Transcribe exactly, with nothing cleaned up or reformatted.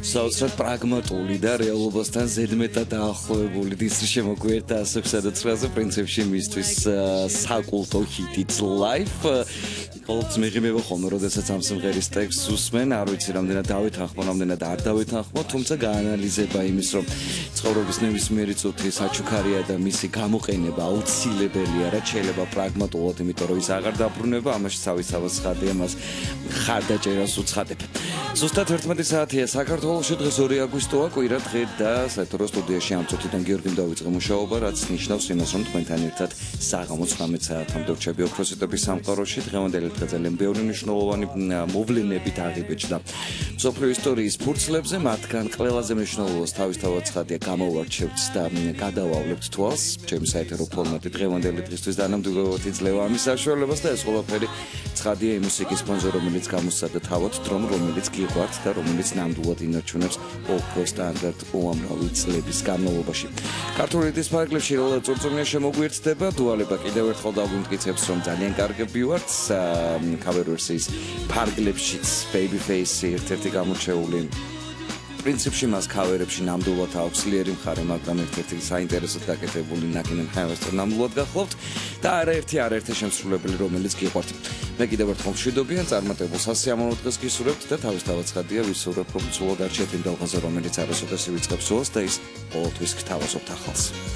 საოცრად პრაგმატული და რეალობასთან ზედმეტად დაახლოებული დისკი შემოგვიერთდა ასევ სადაცვაზე პრინციპში მისთვის საკულტო ჰიტიც live ყოველთვის მეღიმება ხოლმე როდესაც ამ სიმღერის ტექსტს უსმენ არ ვიცი რამდენად დავითანხმო რამდენად არ დავითანხმო თუმცა გაანალიზება იმის რომ ცხოვრების ნებისმიერი წუთი საჩუქარია და მისი გამოყენება აუცილებელია რაც შეიძლება პრაგმატულად იმიტომ რომ ის აღარ დაბრუნება ამაში თავისთავად ცხადია მას ხარდაჭერას უცხადებ ზუსტად ერთმეტი საათია საქართველოში დღეს ორი აგვისტოა კვირა დღე და საერთო სტუდიაში ამ წუთიდან გიორგიმ დავიწყე მუშაობა რაც ნიშნავს იმას რომ თქვენთან ერთად საღამო ცხრამეტ საათამდე ვრჩები ოქროსიტების სამყაროში დღევანდელი დღე ძალიან ბევრი მნიშვნელოვანი მოვლენებით აღიბეჭდა მსოფლიო ისტორიის ფურცლებზე მათგან ყველაზე მნიშვნელოვანს თავისთავად ცხადია გამოვარჩევთ და გადავავლებთ თვალს ჩემი საეთერო ფორმატი დღევანდელი დღისთვის დანამდვილებად იძლევა ამის საშუალებას და ეს ყველაფერი ცხადია იმ მუსიკის სპონსორი რომელიც გამოსცადა თავად დრომ რომელიც გიყვართ და რომელიც ნამდვილად ინარჩუნებს ოქროს სტანდარტ უამრავი წლების განმავლობაში ქართული რიტმის ფარგლებში როლა წურწუმია შემოგვიერთდება დუალება კიდევ ერთხელ დაგვიმტკიცებს რომ ძალიან კარგები ვართ cover versus ფარგლებშიც babyface ერთ-ერთი გამოჩეული პრინციპში მას cover-ებში ნამდვილად აქვს ძლიერი მხარე მაგრამ ერთ-ერთი საინტერესოდ გაკეთებული ნაკინენ ჰაივესტერ ნამდვილად გახლავთ და არაერთი არაერთი შემსრულებელი რომელიც გიყვართ მე კიდევ ერთხელ მშვიდობიან წარმატებულ სასიამოვნო დღეს გისურვებთ და თავისთავად ცხადია ვისურვებ რომ სულად არ შეფინდალღაზე რომელიც არასოდეს ივიწყებს სულს და ის ყოველთვის გთავაზობთ ახალს